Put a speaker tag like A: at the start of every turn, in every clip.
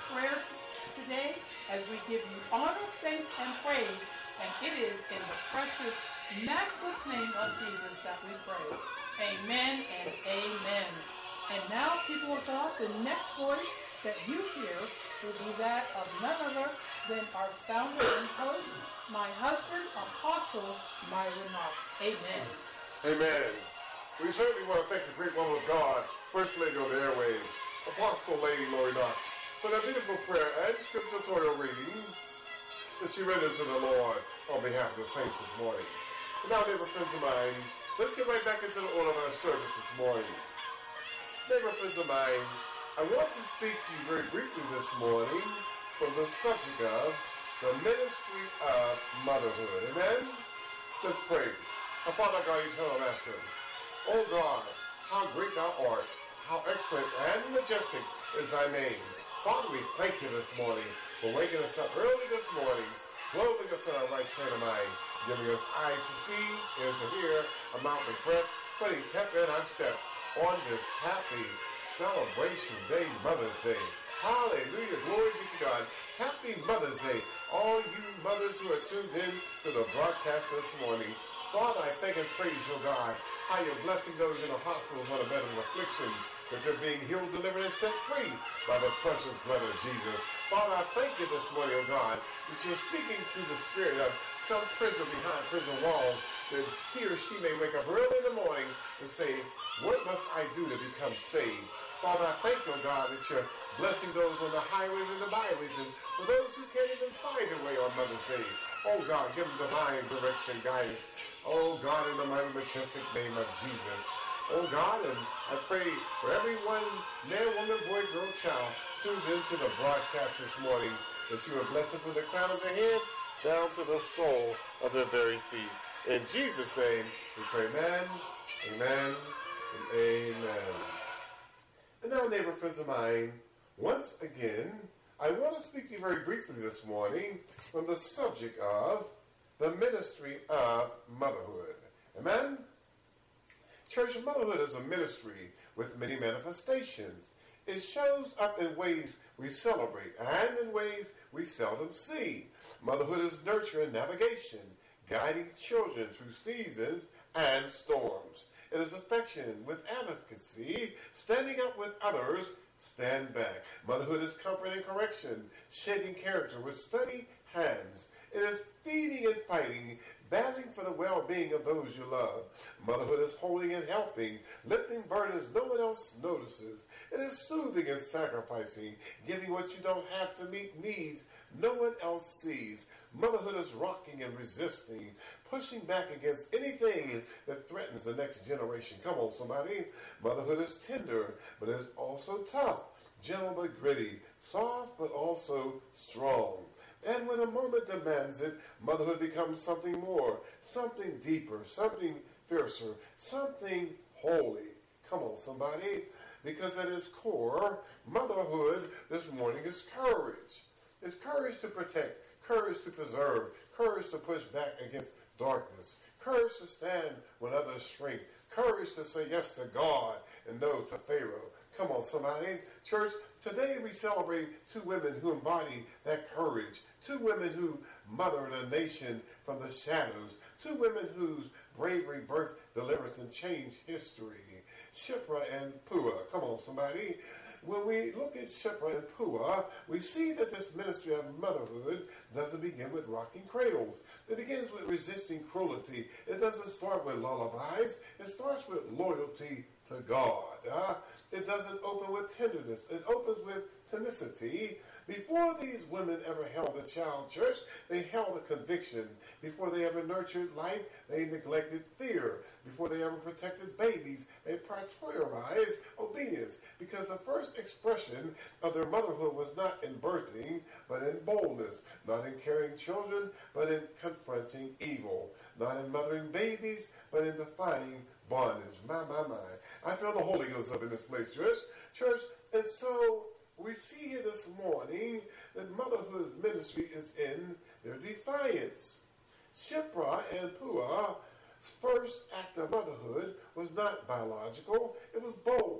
A: prayer today as we give you honor, thanks, and praise. And it is in the precious, matchless name of Jesus that we pray. Amen and amen. And now, people of God, the next voice that you hear will be that of none other than our founder and host, my husband, Apostle Myron Knox. Amen.
B: Amen. We certainly want to thank the great woman of God, First Lady of the Airways, Apostle Lady Lori Knox, for that beautiful prayer and scriptorial reading that she rendered to the Lord on behalf of the saints this morning. And now, neighbor friends of mine, let's get right back into the order of our service this morning. Neighbor friends of mine, I want to speak to you very briefly this morning from the subject of the ministry of motherhood. Amen? Let's pray. Our Father God, eternal Master, O God, how great thou art, how excellent and majestic is thy name. Father, we thank you this morning for waking us up early this morning, clothing us in our right train of mind, giving us eyes to see, ears to hear, a mouth to breath, putting pep in our step on this happy celebration day, Mother's Day. Hallelujah, glory be to God. Happy Mother's Day, all you mothers who are tuned in to the broadcast this morning. Father, I thank and praise you, God, how you're blessing those in the hospitals on a bed of affliction, that they're being healed, delivered, and set free by the precious blood of Jesus. Father, I thank you this morning, oh God, that you're speaking to the spirit of some prisoner behind prison walls, that he or she may wake up early in the morning and say, what must I do to become saved? Father, I thank you, oh God, that you're blessing those on the highways and the byways, and for those who can't even find their way on Mother's Day. Oh God, give them divine direction, guidance. Oh God, in the mighty majestic name of Jesus. Oh God, and I pray for everyone, man, woman, boy, girl, child, tuned into the broadcast this morning, that you are blessed from the crown of their head down to the sole of their very feet. In Jesus' name, we pray amen, amen, and amen. And now, neighbor friends of mine, once again, I want to speak to you very briefly this morning on the subject of the ministry of motherhood. Amen? Church, motherhood is a ministry with many manifestations. It shows up in ways we celebrate and in ways we seldom see. Motherhood is nurture and navigation, guiding children through seasons and storms. It is affection with advocacy, standing up with others, stand back. Motherhood is comfort and correction, shaping character with steady hands. It is feeding and fighting, battling for the well-being of those you love. Motherhood is holding and helping, lifting burdens no one else notices. It is soothing and sacrificing, giving what you don't have to meet needs no one else sees. Motherhood is rocking and resisting, pushing back against anything that threatens the next generation. Come on, somebody. Motherhood is tender, but it is also tough, gentle but gritty, soft but also strong. And when a moment demands it, motherhood becomes something more, something deeper, something fiercer, something holy. Come on, somebody. Because at its core, motherhood this morning is courage. It's courage to protect, courage to preserve, courage to push back against darkness, courage to stand when others shrink, courage to say yes to God and no to Pharaoh. Come on, somebody. Church, today we celebrate two women who embody that courage, two women who mothered a nation from the shadows, two women whose bravery birthed deliverance and changed history. Shiphrah and Puah. Come on, somebody. When we look at Shiphrah and Puah, we see that this ministry of motherhood doesn't begin with rocking cradles. It begins with resisting cruelty. It doesn't start with lullabies. It starts with loyalty to God. It doesn't open with tenderness. It opens with tenacity. Before these women ever held a child, church, they held a conviction. Before they ever nurtured life, they neglected fear. Before they ever protected babies, they prioritized obedience. Because the first expression of their motherhood was not in birthing, but in boldness. Not in carrying children, but in confronting evil. Not in mothering babies, but in defying bondage. My. I feel the Holy Ghost up in this place, church. And so we see here this morning that motherhood's ministry is in their defiance. Shiphrah and Puah's first act of motherhood was not biological, it was bold.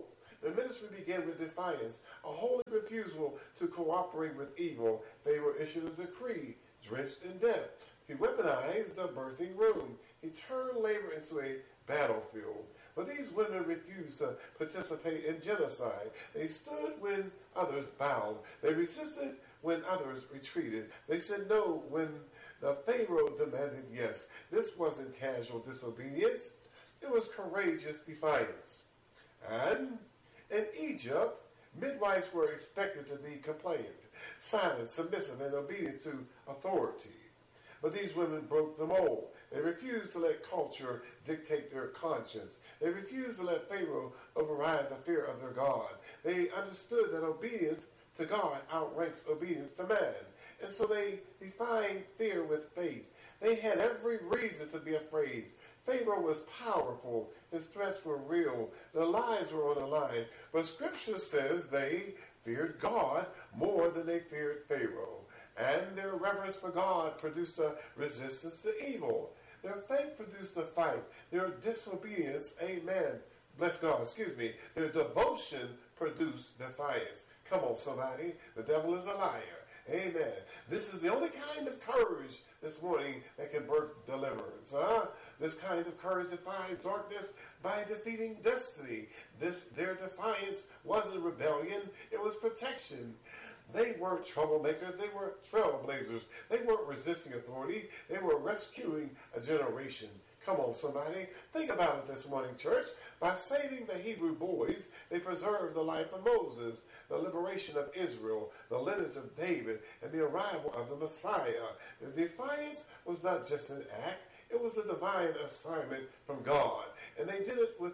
B: The ministry began with defiance, a holy refusal to cooperate with evil. Pharaoh issued a decree, drenched in debt. He weaponized the birthing room. He turned labor into a battlefield. But these women refused to participate in genocide. They stood when others bowed. They resisted when others retreated. They said no when the Pharaoh demanded yes. This wasn't casual disobedience. It was courageous defiance. And in Egypt, midwives were expected to be compliant, silent, submissive, and obedient to authority. But these women broke the mold. They refused to let culture dictate their conscience. They refused to let Pharaoh override the fear of their God. They understood that obedience to God outranks obedience to man. And so they defined fear with faith. They had every reason to be afraid. Pharaoh was powerful. His threats were real. Their lives were on the line. But Scripture says they feared God more than they feared Pharaoh. And their reverence for God produced a resistance to evil. Their faith produced a fight. Their disobedience, amen, bless God, their devotion produced defiance. Come on, somebody. The devil is a liar. Amen. This is the only kind of courage this morning that can birth deliverance. This kind of courage defies darkness by defeating destiny. Their defiance wasn't rebellion, it was protection. They weren't troublemakers, they were trailblazers. They weren't resisting authority, they were rescuing a generation. Come on, somebody. Think about it this morning, church. By saving the Hebrew boys, they preserved the life of Moses, the liberation of Israel, the lineage of David, and the arrival of the Messiah. The defiance was not just an act, it was a divine assignment from God. And they did it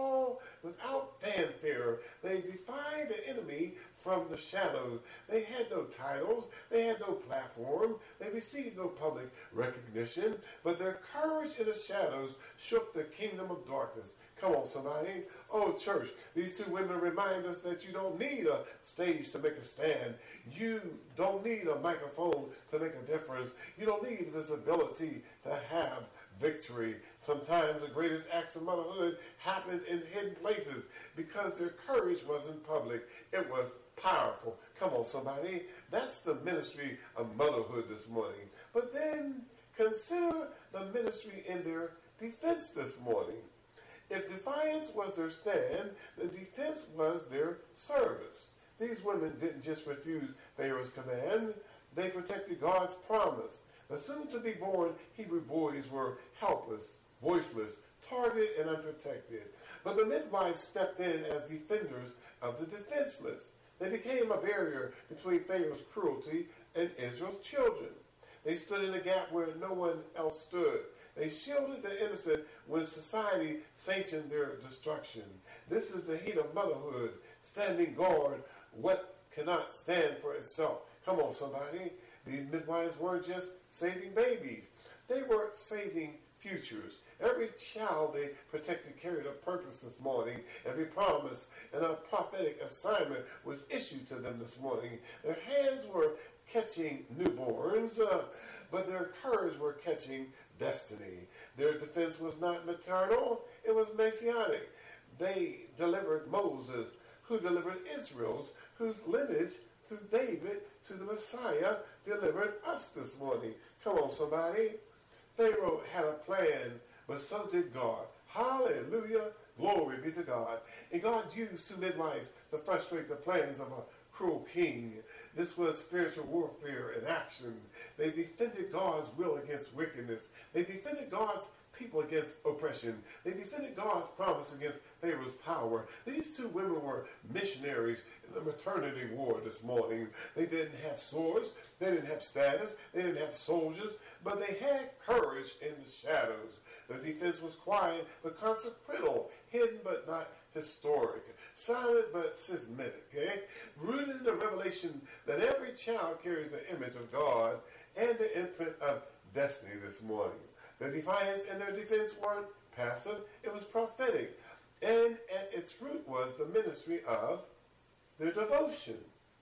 B: without fanfare. They defied the enemy from the shadows. They had no titles. They had no platform. They received no public recognition. But their courage in the shadows shook the kingdom of darkness. Come on, somebody. Oh, church, these two women remind us that you don't need a stage to make a stand. You don't need a microphone to make a difference. You don't need visibility to have victory. Sometimes the greatest acts of motherhood happened in hidden places because their courage wasn't public. It was powerful. Come on, somebody. That's the ministry of motherhood this morning. But then consider the ministry in their defense this morning. If defiance was their stand, the defense was their service. These women didn't just refuse Pharaoh's command, they protected God's promise. The soon-to-be-born Hebrew boys were helpless, voiceless, targeted, and unprotected. But the midwives stepped in as defenders of the defenseless. They became a barrier between Pharaoh's cruelty and Israel's children. They stood in a gap where no one else stood. They shielded the innocent when society sanctioned their destruction. This is the heat of motherhood, standing guard what cannot stand for itself. Come on, somebody. These midwives weren't just saving babies. They were saving futures. Every child they protected carried a purpose this morning. Every promise and a prophetic assignment was issued to them this morning. Their hands were catching newborns, but their courage were catching destiny. Their defense was not maternal, it was messianic. They delivered Moses, who delivered Israel's, whose lineage through David to the Messiah delivered us this morning. Come on, somebody. Pharaoh had a plan, but so did God. Hallelujah. Glory be to God. And God used two midwives to frustrate the plans of a cruel king. This was spiritual warfare in action. They defended God's will against wickedness. They defended God's people against oppression. They defended God's promise against Pharaoh's power. These two women were missionaries in the maternity war this morning. They didn't have swords. They didn't have status. They didn't have soldiers. But they had courage in the shadows. Their defense was quiet but consequential, hidden but not historic, silent but systematic, rooted in the revelation that every child carries the image of God and the imprint of destiny this morning. Their defiance and their defense weren't passive, it was prophetic. And at its root was the ministry of their devotion.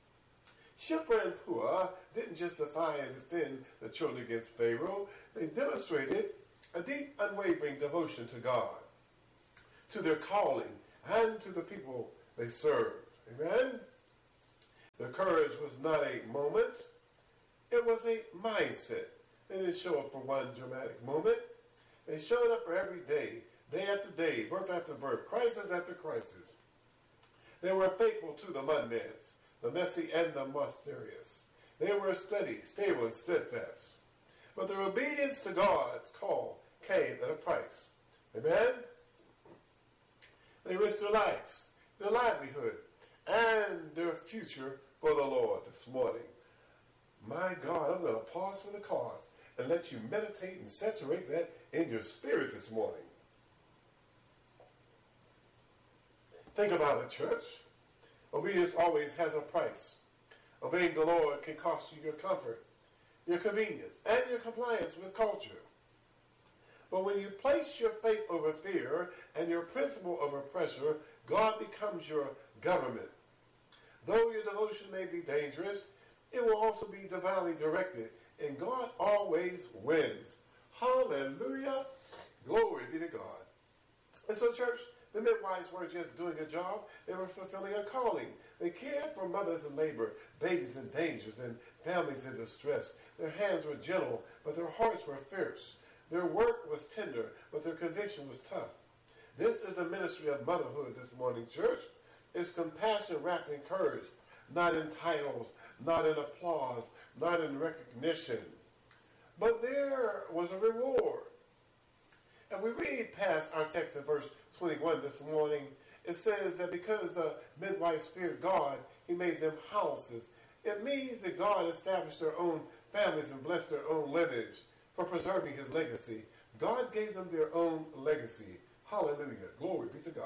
B: Shipra and Puah didn't just defy and defend the children against Pharaoh, they demonstrated a deep, unwavering devotion to God, to their calling, and to the people they served. Amen? Their courage was not a moment. It was a mindset. They didn't show up for one dramatic moment. They showed up for every day after day, birth after birth, crisis after crisis. They were faithful to the mundanes, the messy and the mysterious. They were steady, stable, and steadfast. But their obedience to God's call came at a price. Amen? They risked their lives, their livelihood, and their future for the Lord this morning. My God, I'm going to pause for the cause and let you meditate and saturate that in your spirit this morning. Think about it, church. Obedience always has a price. Obeying the Lord can cost you your comfort, your convenience, and your compliance with culture. But when you place your faith over fear and your principle over pressure, God becomes your government. Though your devotion may be dangerous, it will also be divinely directed, and God always wins. Hallelujah. Glory be to God. And so, church, the midwives weren't just doing a job, they were fulfilling a calling. They cared for mothers in labor, babies in dangers, and families in distress. Their hands were gentle, but their hearts were fierce. Their work was tender, but their conviction was tough. This is a ministry of motherhood this morning, church. It's compassion wrapped in courage, not in titles, not in applause, not in recognition. But there was a reward. If we read past our text in verse 21 this morning, it says that because the midwives feared God, he made them houses. It means that God established their own families and blessed their own lineage for preserving his legacy. God gave them their own legacy. Hallelujah. Glory be to God.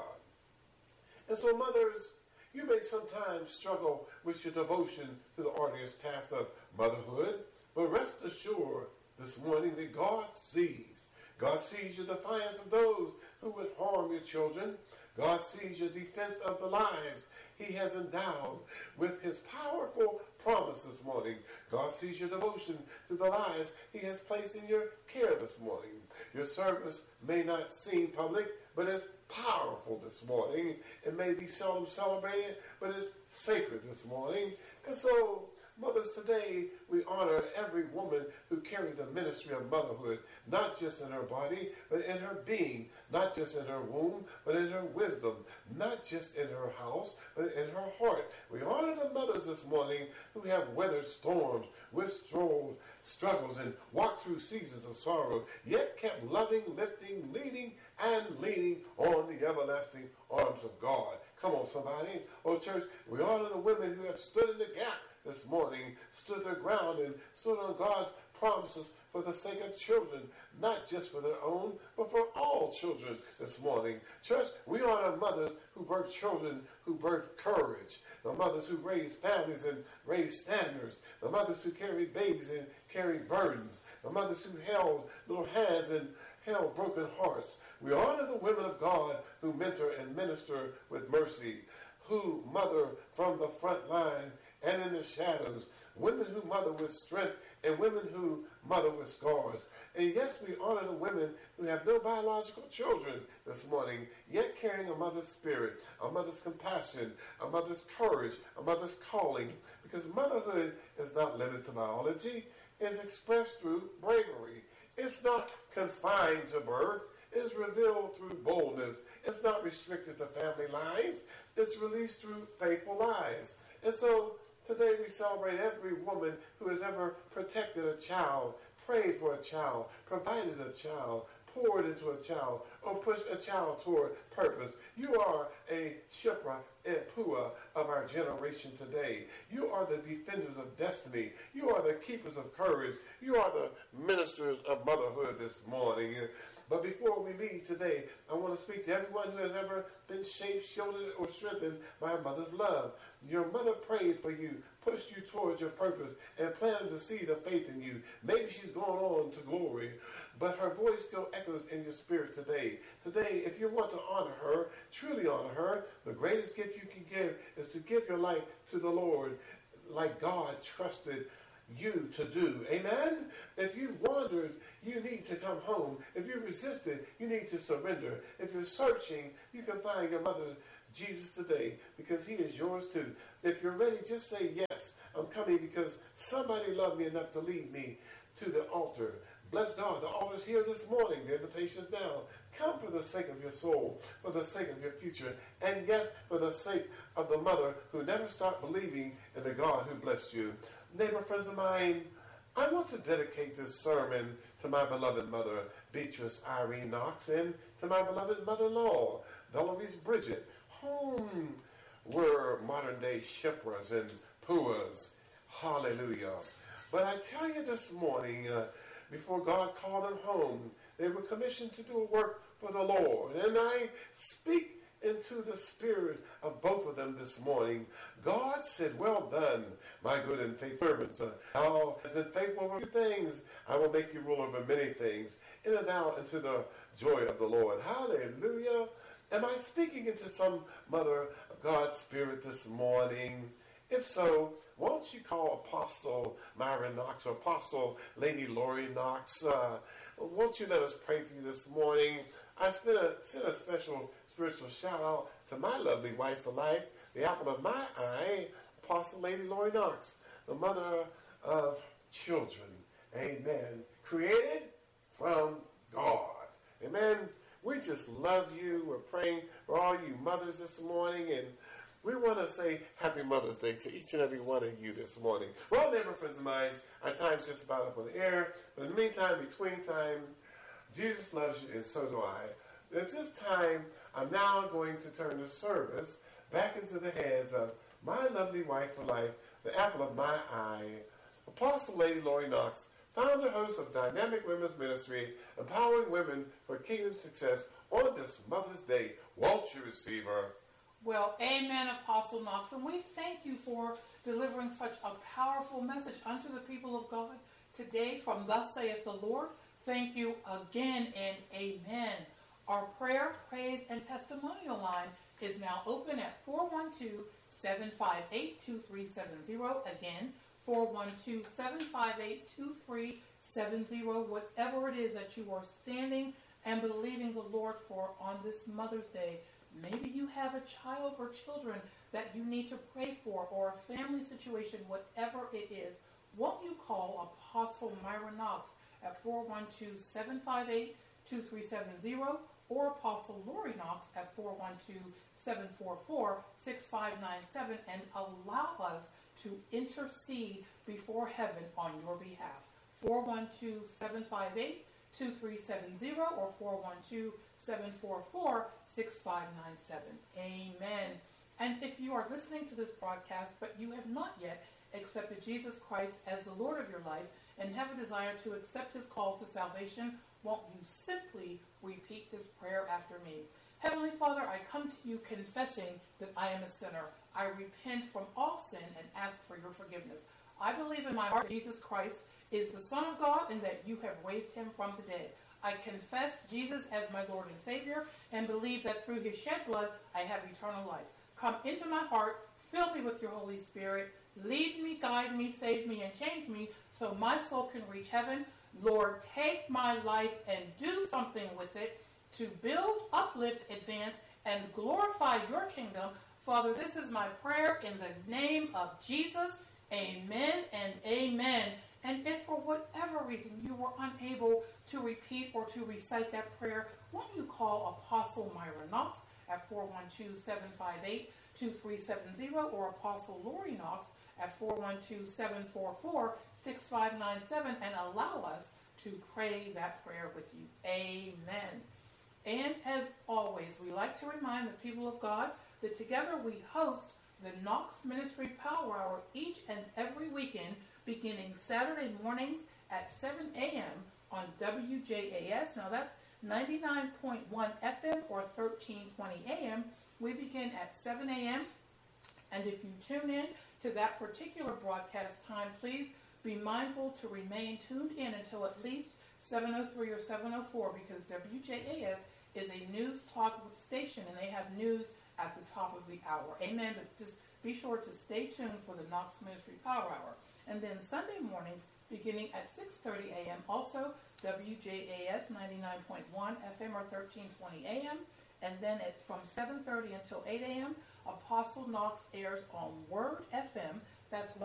B: And so, mothers, you may sometimes struggle with your devotion to the arduous task of motherhood, but rest assured this morning that God sees. God sees your defiance of those who would harm your children. God sees your defense of the lives he has endowed with his powerful promise this morning. God sees your devotion to the lives he has placed in your care this morning. Your service may not seem public, but it's powerful this morning. It may be seldom celebrated, but it's sacred this morning. And so, mothers, today we honor every woman who carried the ministry of motherhood, not just in her body, but in her being, not just in her womb, but in her wisdom, not just in her house, but in her heart. We honor the mothers this morning who have weathered storms, withstood struggles, and walked through seasons of sorrow, yet kept loving, lifting, leading, and leaning on the everlasting arms of God. Come on, somebody. Oh, church, we honor the women who have stood in the gap this morning, stood their ground, and stood on God's promises for the sake of children, not just for their own, but for all children this morning. Church, we honor mothers who birth children, who birth courage, the mothers who raise families and raise standards, the mothers who carry babies and carry burdens, the mothers who held little hands and held broken hearts. We honor the women of God who mentor and minister with mercy, who mother from the front line and in the shadows, women who mother with strength and women who mother with scars. And yes, we honor the women who have no biological children this morning, yet carrying a mother's spirit, a mother's compassion, a mother's courage, a mother's calling, because motherhood is not limited to biology. It's expressed through bravery. It's not confined to birth. It's revealed through boldness. It's not restricted to family lines. It's released through faithful lives. And so today we celebrate every woman who has ever protected a child, prayed for a child, provided a child, poured into a child, or pushed a child toward purpose. You are a Shipra and Pua of our generation today. You are the defenders of destiny. You are the keepers of courage. You are the ministers of motherhood this morning. But before we leave today, I want to speak to everyone who has ever been shaped, shielded, or strengthened by a mother's love. Your mother prayed for you, pushed you towards your purpose, and planted the seed of faith in you. Maybe she's gone on to glory, but her voice still echoes in your spirit today. Today, if you want to honor her, truly honor her, the greatest gift you can give is to give your life to the Lord like God trusted you to do. Amen? If you've wandered, you need to come home. If you resisted, you need to surrender. If you're searching, you can find your mother's
C: Jesus today, because he is yours too. If you're ready, just say, yes, I'm coming because somebody loved me enough to lead me to the altar. Bless God, the altar's here this morning. The invitation is now. Come for the sake of your soul, for the sake of your future, and yes, for the sake of the mother who never stopped believing in the God who blessed you. Neighbor, friends of mine, I want to dedicate this sermon to my beloved mother, Beatrice Irene Knox, and to my beloved mother-in-law, Deloise Bridget, whom were modern-day Shipras and Puas. Hallelujah. But I tell you this morning, before God called them home, they were commissioned to do a work for the Lord. And I speak into the spirit of both of them this morning. God said, well done, my good and faithful servants. Thou hast been faithful over a few things. I will make you rule over many things. In and out into the joy of the Lord. Hallelujah. Am I speaking into some mother of God's spirit this morning? If so, won't you call Apostle Myron Knox or Apostle Lady Lori Knox? Won't you let us pray for you this morning? I send a special spiritual shout out to my lovely wife for life, the apple of my eye, Apostle Lady Lori Knox, the mother of children. Amen. Created from God. Amen. We just love you. We're praying for all you mothers this morning, and we want to say Happy Mother's Day to each and every one of you this morning. Well, neighbor friends of mine, our time's just about up on the air, but in the meantime, between time, Jesus loves you, and so do I. At this time, I'm now going to turn the service back into the hands of my lovely wife for life, the apple of my eye, Apostle Lady Lori Knox, founder, host of Dynamic Women's Ministry, empowering women for kingdom success on this Mother's Day. Won't you receive her?
A: Well, amen, Apostle Knox. And we thank you for delivering such a powerful message unto the people of God today from Thus Saith the Lord. Thank you again and amen. Our prayer, praise, and testimonial line is now open at 412-758-2370. Again, 412-758-2370. Whatever it is that you are standing and believing the Lord for on this Mother's Day. Maybe you have a child or children that you need to pray for, or a family situation, whatever it is. Won't you call Apostle Myron Knox at 412-758-2370 or Apostle Lori Knox at 412-744-6597 and allow us to intercede before heaven on your behalf. 412-758-2370 or 412-744-6597. Amen. And if you are listening to this broadcast, but you have not yet accepted Jesus Christ as the Lord of your life and have a desire to accept his call to salvation, won't you simply repeat this prayer after me? Heavenly Father, I come to you confessing that I am a sinner. I repent from all sin and ask for your forgiveness. I believe in my heart that Jesus Christ is the Son of God and that you have raised him from the dead. I confess Jesus as my Lord and Savior and believe that through his shed blood I have eternal life. Come into my heart, fill me with your Holy Spirit, lead me, guide me, save me, and change me so my soul can reach heaven. Lord, take my life and do something with it to build, uplift, advance, and glorify your kingdom. Father, this is my prayer in the name of Jesus. Amen and amen. And if for whatever reason you were unable to repeat or to recite that prayer, won't you call Apostle Myron Knox at 412-758-2370 or Apostle Lori Knox at 412-744-6597 and allow us to pray that prayer with you. Amen. And as always, we like to remind the people of God that together we host the Knox Ministry Power Hour each and every weekend, beginning Saturday mornings at 7 a.m. on WJAS. Now that's 99.1 FM or 1320 a.m. We begin at 7 a.m. And if you tune in to that particular broadcast time, please be mindful to remain tuned in until at least 7:03 or 7:04 because WJAS is a news talk station and they have news at the top of the hour. Amen. But just be sure to stay tuned for the Knox Ministry Power Hour. And then Sunday mornings beginning at 6:30 a.m. also WJAS 99.1 FM or 1320 a.m. And then from 7:30 until 8 a.m., Apostle Knox airs on Word FM. That's